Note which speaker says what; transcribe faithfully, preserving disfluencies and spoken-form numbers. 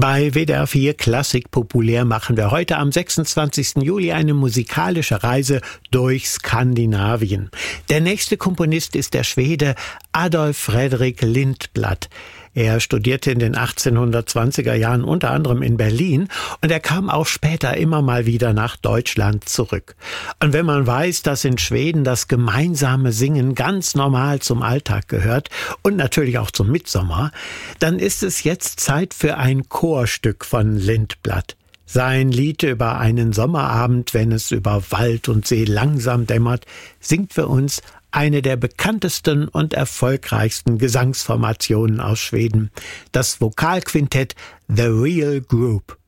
Speaker 1: Bei W D R vier Klassik populär machen wir heute am sechsundzwanzigsten Juli eine musikalische Reise durch Skandinavien. Der nächste Komponist ist der Schwede Adolf Fredrik Lindblad. Er studierte in den achtzehnhundertzwanziger Jahren unter anderem in Berlin und er kam auch später immer mal wieder nach Deutschland zurück. Und wenn man weiß, dass in Schweden das gemeinsame Singen ganz normal zum Alltag gehört und natürlich auch zum Mitsommer, dann ist es jetzt Zeit für ein Chorstück von Lindblad. Sein Lied über einen Sommerabend, wenn es über Wald und See langsam dämmert, singt für uns eine der bekanntesten und erfolgreichsten Gesangsformationen aus Schweden, das Vokalquintett The Real Group.